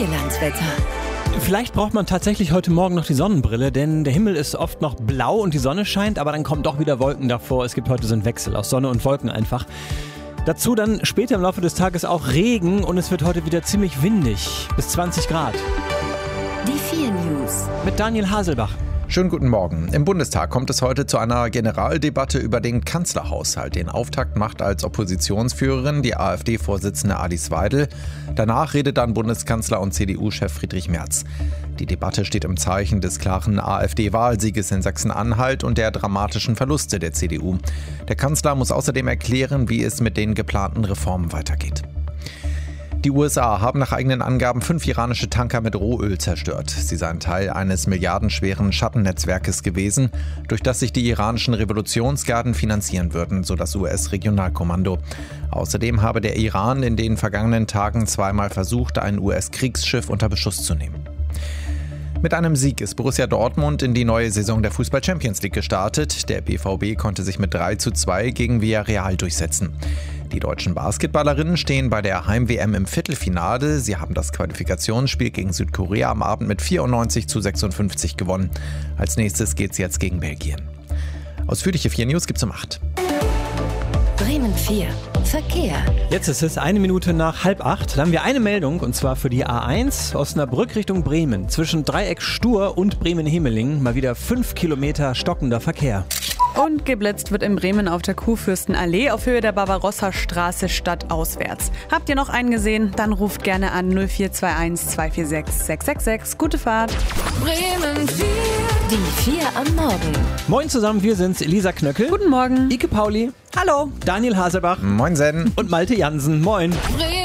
Vierlandswetter. Vielleicht braucht man tatsächlich heute Morgen noch die Sonnenbrille, denn der Himmel ist oft noch blau und die Sonne scheint, aber dann kommen doch wieder Wolken davor. Es gibt heute so einen Wechsel aus Sonne und Wolken einfach. Dazu dann später im Laufe des Tages auch Regen und es wird heute wieder ziemlich windig, bis 20 Grad. Die 4 News. Mit Daniel Haselbach. Schönen guten Morgen. Im Bundestag kommt es heute zu einer Generaldebatte über den Kanzlerhaushalt. Den Auftakt macht als Oppositionsführerin die AfD-Vorsitzende Alice Weidel. Danach redet dann Bundeskanzler und CDU-Chef Friedrich Merz. Die Debatte steht im Zeichen des klaren AfD-Wahlsieges in Sachsen-Anhalt und der dramatischen Verluste der CDU. Der Kanzler muss außerdem erklären, wie es mit den geplanten Reformen weitergeht. Die USA haben nach eigenen Angaben 5 iranische Tanker mit Rohöl zerstört. Sie seien Teil eines milliardenschweren Schattennetzwerkes gewesen, durch das sich die iranischen Revolutionsgarden finanzieren würden, so das US-Regionalkommando. Außerdem habe der Iran in den vergangenen Tagen zweimal versucht, ein US-Kriegsschiff unter Beschuss zu nehmen. Mit einem Sieg ist Borussia Dortmund in die neue Saison der Fußball-Champions League gestartet. Der BVB konnte sich mit 3:2 gegen Villarreal durchsetzen. Die deutschen Basketballerinnen stehen bei der Heim-WM im Viertelfinale. Sie haben das Qualifikationsspiel gegen Südkorea am Abend mit 94:56 gewonnen. Als nächstes geht's jetzt gegen Belgien. Ausführliche 4 News gibt's um 8. Bremen 4. Verkehr. Jetzt ist es 1 Minute nach 7:30. Da haben wir eine Meldung und zwar für die A1 Osnabrück Richtung Bremen. Zwischen Dreieck Stur und Bremen-Hemeling mal wieder 5 Kilometer stockender Verkehr. Und geblitzt wird in Bremen auf der Kurfürstenallee auf Höhe der Barbarossa-Straße stadtauswärts. Habt ihr noch einen gesehen? Dann ruft gerne an 0421 246 666. Gute Fahrt. Bremen 4. Die 4 am Morgen. Moin zusammen, wir sind's, Elisa Knöckel. Guten Morgen. Ike Pauli. Hallo. Daniel Haselbach. Moin Sen. Und Malte Jansen. Moin.